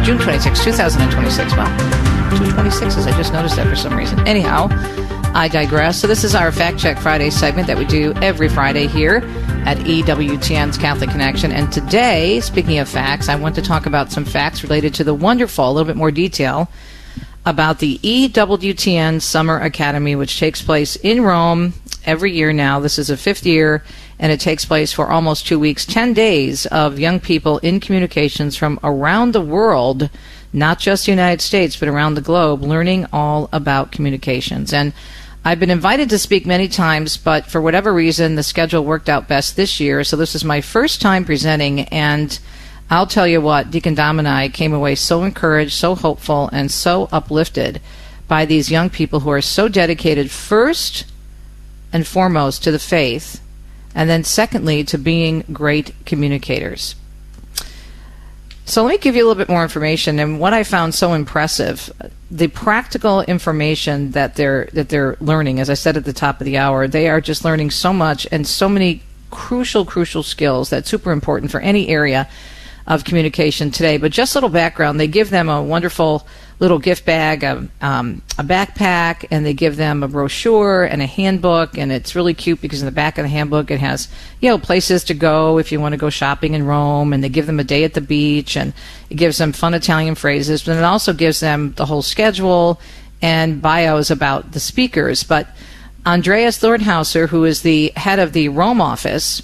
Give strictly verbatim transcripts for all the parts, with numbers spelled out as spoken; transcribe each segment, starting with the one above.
June twenty-sixth, twenty twenty-six. Wow, two twenty-sixes. I just noticed that for some reason. Anyhow, I digress. So this is our Fact Check Friday segment that we do every Friday here at E W T N's Catholic Connection. And today, speaking of facts, I want to talk about some facts related to the wonderful, a little bit more detail, about the E W T N Summer Academy, which takes place in Rome every year now. This is the fifth year, and it takes place for almost two weeks, ten days of young people in communications from around the world, not just the United States, but around the globe, learning all about communications. And I've been invited to speak many times, but for whatever reason, the schedule worked out best this year. So this is my first time presenting, and I'll tell you what, Deacon Dom and I came away so encouraged, so hopeful, and so uplifted by these young people who are so dedicated, first and foremost, to the faith, and then secondly, to being great communicators. So let me give you a little bit more information. And what I found so impressive, the practical information that they're that they're learning, as I said at the top of the hour, they are just learning so much and so many crucial, crucial skills that's super important for any area of communication today. But just a little background, they give them a wonderful little gift bag, a, um, a backpack, and they give them a brochure and a handbook, and it's really cute because in the back of the handbook it has, you know, places to go if you want to go shopping in Rome, and they give them a day at the beach, and it gives them fun Italian phrases, but it also gives them the whole schedule and bios about the speakers. But Andreas Lordhauser, who is the head of the Rome office,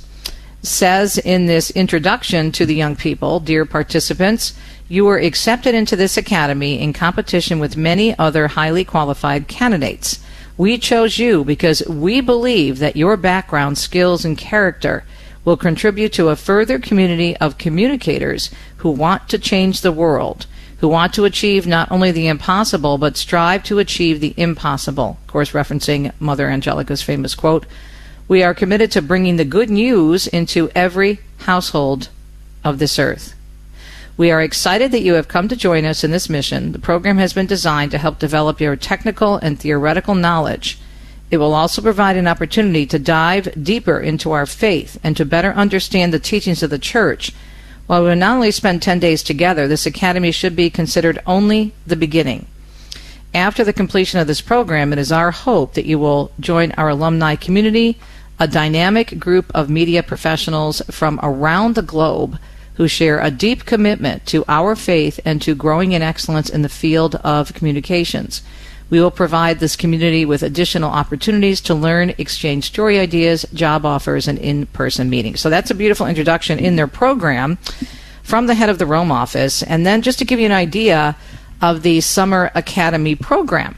says in this introduction to the young people, "Dear participants, you were accepted into this academy in competition with many other highly qualified candidates. We chose you because we believe that your background, skills, and character will contribute to a further community of communicators who want to change the world, who want to achieve not only the impossible, but strive to achieve the impossible." Of course, referencing Mother Angelica's famous quote, "We are committed to bringing the good news into every household of this earth. We are excited that you have come to join us in this mission. The program has been designed to help develop your technical and theoretical knowledge. It will also provide an opportunity to dive deeper into our faith and to better understand the teachings of the Church. While we will not only spend ten days together, this academy should be considered only the beginning. After the completion of this program, it is our hope that you will join our alumni community, a dynamic group of media professionals from around the globe who share a deep commitment to our faith and to growing in excellence in the field of communications. We will provide this community with additional opportunities to learn, exchange story ideas, job offers, and in-person meetings." So that's a beautiful introduction in their program from the head of the Rome office. And then just to give you an idea of the Summer Academy program,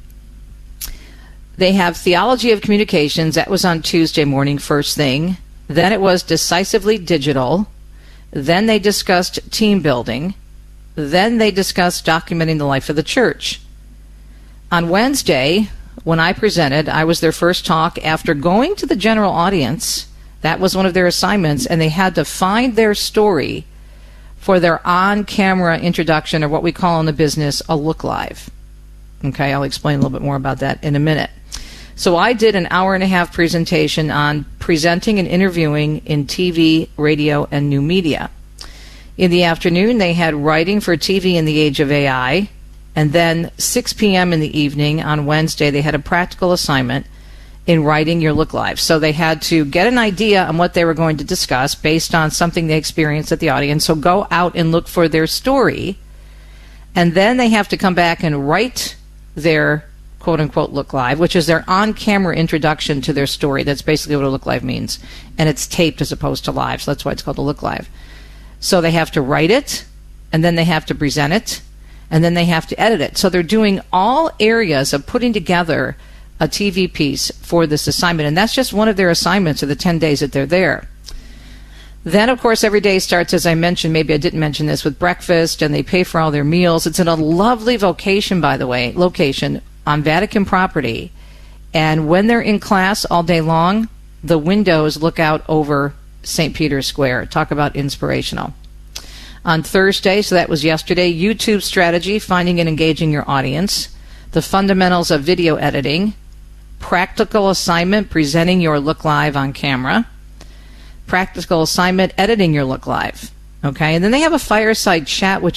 they have Theology of Communications. That was on Tuesday morning, first thing. Then it was Decisively Digital. Then they discussed team building. Then they discussed documenting the life of the church. On Wednesday, when I presented, I was their first talk after going to the general audience. That was one of their assignments, and they had to find their story for their on-camera introduction, or what we call in the business a look live. Okay, I'll explain a little bit more about that in a minute. So I did an hour and a half presentation on presenting and interviewing in T V, radio, and new media. In the afternoon, they had writing for T V in the age of A I. And then six p.m. in the evening on Wednesday, they had a practical assignment in writing your look live. So they had to get an idea on what they were going to discuss based on something they experienced at the audience. So go out and look for their story. And then they have to come back and write their quote-unquote look live, which is their on-camera introduction to their story. That's basically what a look live means. And it's taped as opposed to live, so that's why it's called a look live. So they have to write it, and then they have to present it, and then they have to edit it. So they're doing all areas of putting together a T V piece for this assignment, and that's just one of their assignments of the ten days that they're there. Then, of course, every day starts, as I mentioned, maybe I didn't mention this, with breakfast, and they pay for all their meals. It's in a lovely vocation, by the way, location on Vatican property. And when they're in class all day long, the windows look out over Saint Peter's Square. Talk about inspirational. On Thursday, so that was yesterday, YouTube strategy, finding and engaging your audience, the fundamentals of video editing, practical assignment, presenting your look live on camera, practical assignment, editing your look live. Okay, and then they have a fireside chat, which